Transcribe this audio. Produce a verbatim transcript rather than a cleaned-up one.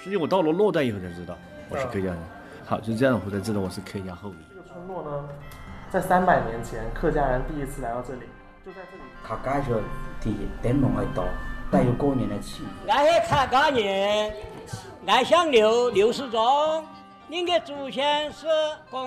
实际我到了洛段以后才知道我是客家人。好，就这样我才知道我是客家后裔。 这个村落呢，在三百年前客家人第一次来到这里，就在这里。 客家人的灯笼很多，带有过年的气氛。 俺是客家人，俺姓刘，刘世忠。您的祖先是广